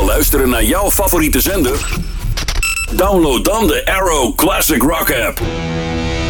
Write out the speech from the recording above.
luisteren naar jouw favoriete zender? Download dan de Arrow Classic Rock app.